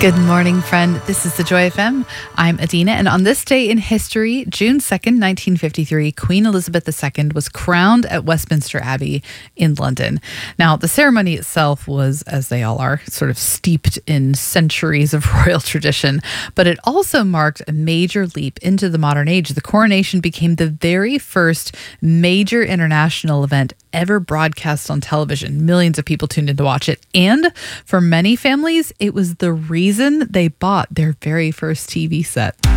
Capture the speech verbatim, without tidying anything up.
Good morning, friend. This is the Joy F M. I'm Adina, and on this day in history, June second, nineteen fifty-three, Queen Elizabeth the Second was crowned at Westminster Abbey in London. Now, the ceremony itself was, as they all are, sort of steeped in centuries of royal tradition, but it also marked a major leap into the modern age. The coronation became the very first major international event ever broadcast on television. Millions of people tuned in to watch it, and for many families, it was the reason they bought their very first T V set.